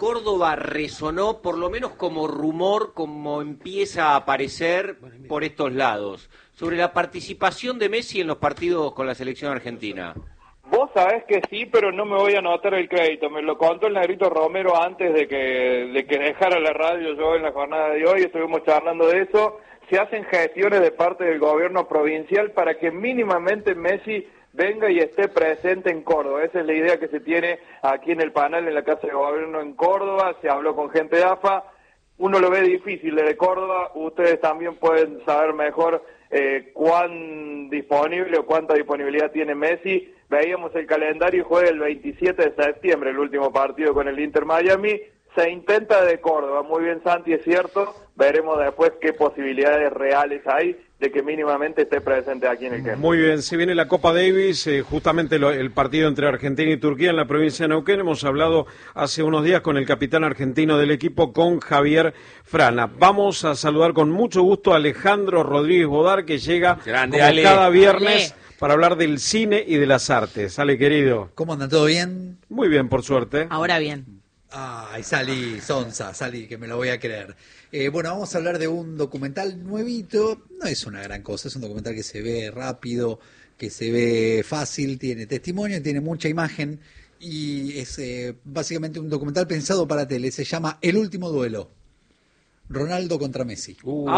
Córdoba resonó, por lo menos como rumor, como empieza a aparecer por estos lados, sobre la participación de Messi en los partidos con la selección argentina. Vos sabés que sí, pero no me voy a anotar el crédito. Me lo contó el Negrito Romero antes de que dejara la radio yo en la jornada de hoy. Estuvimos charlando de eso. Se hacen gestiones de parte del gobierno provincial para que mínimamente Messi venga y esté presente en Córdoba. Esa es la idea que se tiene aquí en el panel, en la Casa de Gobierno en Córdoba. Se habló con gente de AFA. Uno lo ve difícil desde Córdoba. Ustedes también pueden saber mejor cuán disponible o cuánta disponibilidad tiene Messi. Veíamos el calendario y juega el 27 de septiembre, el último partido con el Inter Miami. Se intenta de Córdoba, muy bien Santi, es cierto. Veremos después qué posibilidades reales hay de que mínimamente esté presente aquí en el Kempes. Muy bien, se viene la Copa Davis, justamente el partido entre Argentina y Turquía en la provincia de Neuquén. Hemos hablado hace unos días con el capitán argentino del equipo, con Javier Frana. Vamos a saludar con mucho gusto a Alejandro Rodríguez Bodar, que llega Grande, como Ale. cada viernes para hablar del cine y de las artes. Ale, querido. ¿Cómo andan? ¿Todo bien? Muy bien, por suerte. Ahora bien. Ay, salí, que me lo voy a creer. Bueno, vamos a hablar de un documental nuevito. No es una gran cosa, es un documental que se ve rápido, que se ve fácil, tiene testimonio, tiene mucha imagen y es básicamente un documental pensado para tele. Se llama El Último Duelo. Ronaldo contra Messi.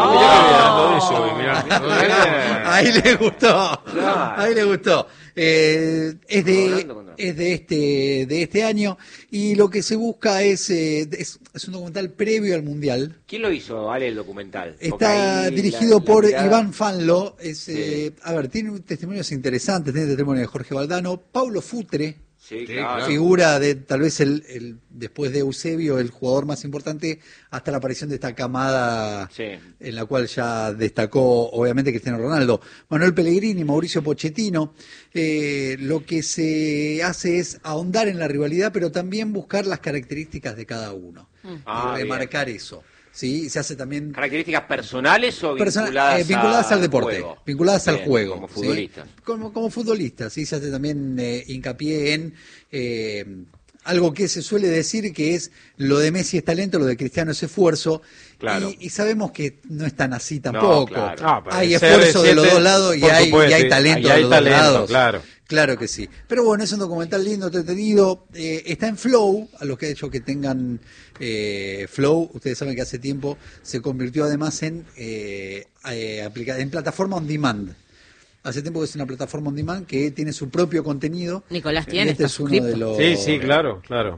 Ahí le gustó. Ahí le gustó. Es de este año y lo que se busca es un documental previo al Mundial. ¿Quién lo hizo, Ale, el documental? Está dirigido por Iván Fanlo. Tiene testimonios interesantes. Tiene testimonio de Jorge Valdano, Paulo Futre. Sí, claro. Figura de tal vez el después de Eusebio, el jugador más importante hasta la aparición de esta camada en la cual ya destacó obviamente Cristiano Ronaldo. Manuel Pellegrini, Mauricio Pochettino. Lo que se hace es ahondar en la rivalidad, pero también buscar las características de cada uno y remarcar eso. Sí, se hace también ¿Características personales o vinculadas al deporte, juego? Vinculadas al juego, como futbolistas. ¿Sí? Como futbolistas, sí, se hace también hincapié en algo que se suele decir que es lo de Messi es talento, lo de Cristiano es esfuerzo, claro. y sabemos que no es tan así tampoco. No, claro. Hay esfuerzo de los dos lados y hay talento de los dos lados. Claro que sí. Pero bueno, es un documental lindo, entretenido. Está en Flow, a los que que tengan Flow, ustedes saben que hace tiempo se convirtió además en plataforma on demand. Hace tiempo que es una plataforma on demand que tiene su propio contenido. Nicolás tiene, este está es uno de los... Sí, claro.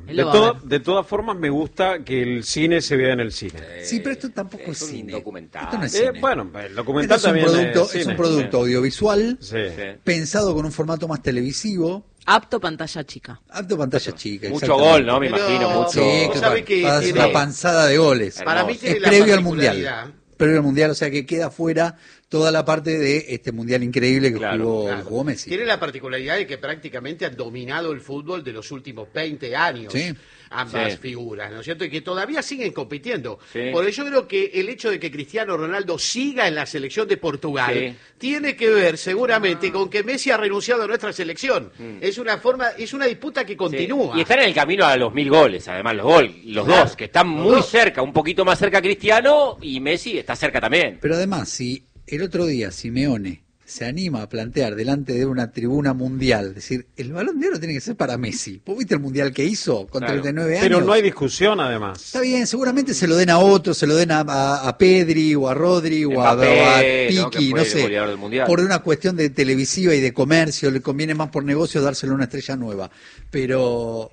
De todas formas me gusta que el cine se vea en el cine. Sí, pero esto tampoco es cine. Documental. Esto no es cine. Bueno, el documental Esto también es un producto audiovisual pensado con un formato más televisivo. Apto pantalla chica. Apto pantalla chica. Mucho gol, ¿no? Me imagino, mucho. Sí, claro, para hacer una panzada de goles. Para mí tiene es la previo al particularidad. Mundial. Previo al Mundial, o sea que queda fuera toda la parte de este Mundial increíble que jugó Messi. Tiene la particularidad de que prácticamente han dominado el fútbol de los últimos 20 años. Sí. Ambas figuras, ¿no es cierto? Y que todavía siguen compitiendo. Sí. Por eso yo creo que el hecho de que Cristiano Ronaldo siga en la selección de Portugal tiene que ver seguramente con que Messi ha renunciado a nuestra selección. Es una disputa que continúa. Y están en el camino a los 1000 goles, además los dos, que están muy cerca, un poquito más cerca Cristiano, y Messi está cerca también. Pero además, si el otro día Simeone se anima a plantear delante de una tribuna mundial, decir, el Balón de Oro tiene que ser para Messi. ¿Vos viste el mundial que hizo con 39 años? Pero no hay discusión, además. Está bien, seguramente se lo den a otros, se lo den a Pedri o a Rodri o a Piqui, no sé. Por una cuestión de televisiva y de comercio, le conviene más por negocio dárselo a una estrella nueva. Pero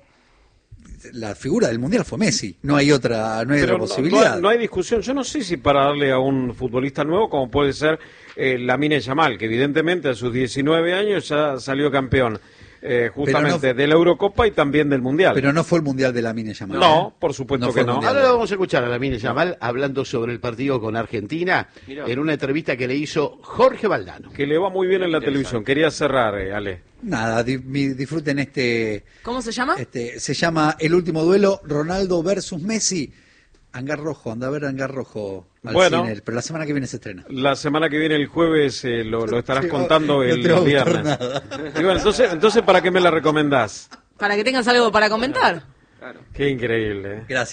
la figura del mundial fue Messi, no hay otra posibilidad. No hay discusión. Yo no sé si para darle a un futbolista nuevo, como puede ser Lamine Yamal, que evidentemente a sus 19 años ya salió campeón justamente de la Eurocopa y también del Mundial. Pero no fue el Mundial de Lamine Yamal. No, por supuesto que no. Ahora vamos a escuchar a Lamine Yamal hablando sobre el partido con Argentina en una entrevista que le hizo Jorge Valdano. Que le va muy bien en la televisión. Quería cerrar, Ale. Nada, disfruten ¿Cómo se llama? Se llama El Último Duelo, Ronaldo versus Messi. Hangar Rojo, anda a ver Hangar Rojo al cine, pero la semana que viene se estrena. La semana que viene, el jueves, lo estarás contando el viernes. Y bueno, entonces, ¿para qué me la recomendás? Para que tengas algo para comentar. Qué increíble. Gracias.